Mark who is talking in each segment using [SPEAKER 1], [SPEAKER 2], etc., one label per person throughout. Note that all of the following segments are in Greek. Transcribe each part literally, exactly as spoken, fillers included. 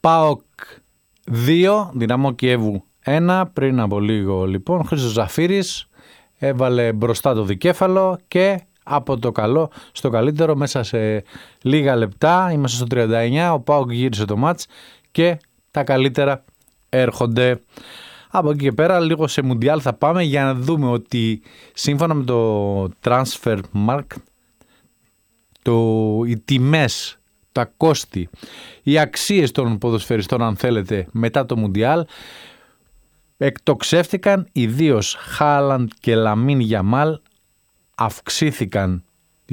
[SPEAKER 1] ΠΑΟΚ δύο, Δυναμό Κιέβου ένα. Πριν από λίγο λοιπόν Χρήστος Ζαφύρης έβαλε μπροστά το δικέφαλο και από το καλό στο καλύτερο μέσα σε λίγα λεπτά. Είμαστε στο τριάντα εννιά, ο ΠΑΟΚ γύρισε το μάτς και τα καλύτερα έρχονται. Από εκεί και πέρα λίγο σε Μουντιάλ θα πάμε για να δούμε ότι σύμφωνα με το Transfermarkt το, οι τιμές, τα κόστη, οι αξίες των ποδοσφαιριστών αν θέλετε μετά το Μουντιάλ εκτοξεύτηκαν, ιδίως Χάλαντ και Λαμίν Γιαμάλ αυξήθηκαν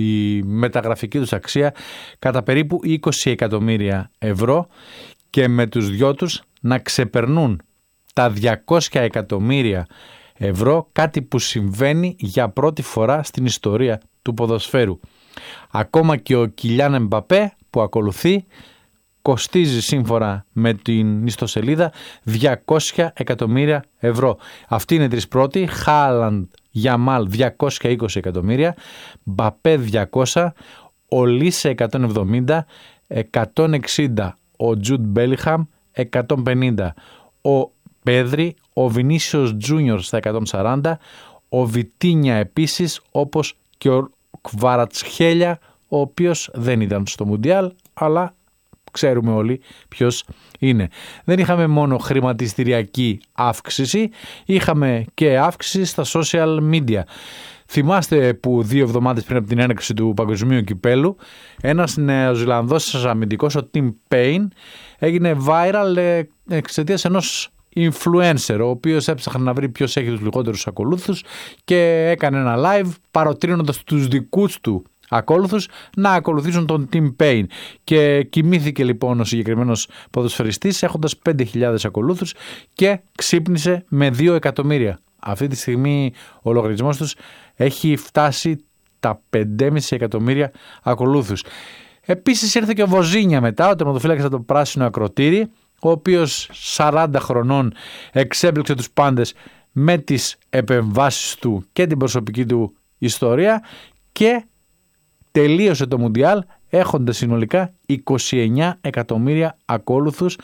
[SPEAKER 1] η μεταγραφική τους αξία κατά περίπου είκοσι εκατομμύρια ευρώ και με τους δυο τους να ξεπερνούν τα διακόσια εκατομμύρια ευρώ, κάτι που συμβαίνει για πρώτη φορά στην ιστορία του ποδοσφαίρου. Ακόμα και ο Κιλιάν Εμπαπέ που ακολουθεί κοστίζει σύμφωνα με την ιστοσελίδα διακόσια εκατομμύρια ευρώ. Αυτή είναι τρεις πρώτοι, Χάλαντ, Γιαμάλ διακόσια είκοσι εκατομμύρια, Μπαπέ διακόσια, ο Λίσε εκατόν εβδομήντα, εκατόν εξήντα ο Τζουντ Μπέλιχαμ, εκατόν πενήντα ο Πέδρη, ο Βινίσιος Τζούνιορ στα εκατόν σαράντα, ο Βιτίνια επίσης, όπως και ο Κβαρατσχέλια, ο οποίος δεν ήταν στο Μουντιάλ, αλλά ξέρουμε όλοι ποιος είναι. Δεν είχαμε μόνο χρηματιστηριακή αύξηση, είχαμε και αύξηση στα social media. Θυμάστε που δύο εβδομάδες πριν από την έναρξη του Παγκοσμίου Κυπέλου, ένας Νεοζηλανδός αμυντικός, ο Tim Payne, έγινε viral εξαιτίας ενός influencer, ο οποίος έψαχνε να βρει ποιος έχει τους λιγότερους ακολούθους και έκανε ένα live παροτρύνοντας τους δικούς του ακόλουθους να ακολουθήσουν τον Tim Payne. Και κοιμήθηκε λοιπόν ο συγκεκριμένος ποδοσφαιριστής έχοντας πέντε χιλιάδες ακολούθους και ξύπνησε με δύο εκατομμύρια. Αυτή τη στιγμή ο λογαριασμός τους έχει φτάσει τα πέντε κόμμα πέντε εκατομμύρια ακολούθους. Επίσης ήρθε και ο Βοζίνια μετά, ο τερματοφύλακας από το πράσινο ακροτήρι, ο οποίος σαράντα χρονών εξέπληξε τους πάντες με τις επεμβάσεις του και την προσωπική του ιστορία και τελείωσε το Μουντιάλ έχοντας συνολικά είκοσι εννέα εκατομμύρια ακόλουθους,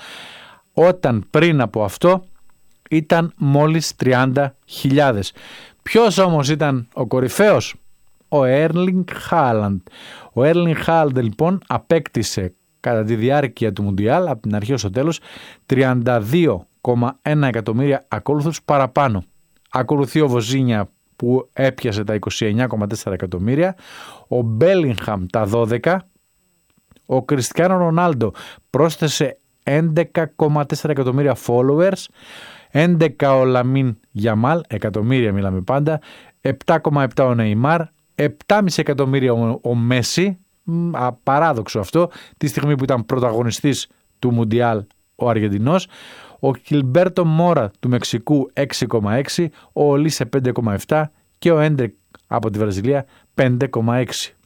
[SPEAKER 1] όταν πριν από αυτό ήταν μόλις τριάντα χιλιάδες. Ποιος όμως ήταν ο κορυφαίος? Ο Έρλινγκ Χάλαντ. Ο Έρλινγκ Χάλαντ λοιπόν απέκτησε κατά τη διάρκεια του Μουντιάλ, από την αρχή ως το τέλος, τριάντα δύο κόμμα ένα εκατομμύρια ακόλουθους παραπάνω. Ακολουθεί ο Βοζίνια που έπιασε τα είκοσι εννέα κόμμα τέσσερα εκατομμύρια, ο Μπέλιγχαμ τα δώδεκα, ο Κριστιάνο Ρονάλντο πρόσθεσε έντεκα κόμμα τέσσερα εκατομμύρια followers, έντεκα ο Λαμίν Γιαμάλ, εκατομμύρια μιλάμε πάντα, επτά κόμμα επτά ο Νεϊμάρ, επτά κόμμα πέντε εκατομμύρια ο, ο Μέση, απαράδοξο αυτό, τη στιγμή που ήταν πρωταγωνιστής του Μουντιάλ ο Αργεντινός, ο Κιλμπέρτο Μόρα του Μεξικού έξι κόμμα έξι, ο Λίσε πέντε κόμμα επτά και ο Έντρικ από τη Βραζιλία πέντε κόμμα έξι.